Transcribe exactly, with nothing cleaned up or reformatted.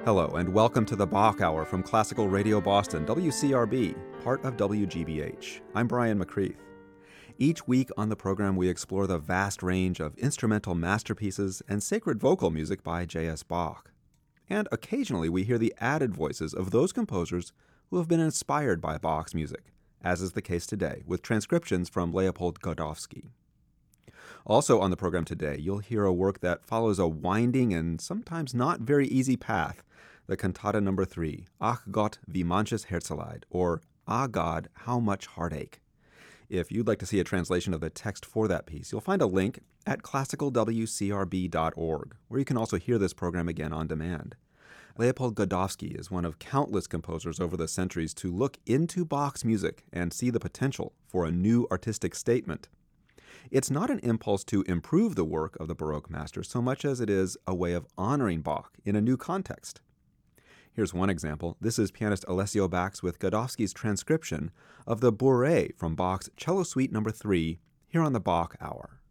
Hello, and welcome to the Bach Hour from Classical Radio Boston, W C R B, part of W G B H. I'm Brian McCreath. Each week on the program, we explore the vast range of instrumental masterpieces and sacred vocal music by J S. Bach. And occasionally we hear the added voices of those composers who have been inspired by Bach's music, as is the case today with transcriptions from Leopold Godowsky. Also on the program today, you'll hear a work that follows a winding and sometimes not very easy path, the Cantata number three, Ach Gott, wie manches Herzeleid, or Ah God, how much heartache. If you'd like to see a translation of the text for that piece, you'll find a link at classical w c r b dot org, where you can also hear this program again on demand. Leopold Godowsky is one of countless composers over the centuries to look into Bach's music and see the potential for a new artistic statement. It's not an impulse to improve the work of the Baroque master so much as it is a way of honoring Bach in a new context. Here's one example. This is pianist Alessio Bax with Godowsky's transcription of the Bourrée from Bach's Cello Suite number three here on the Bach Hour.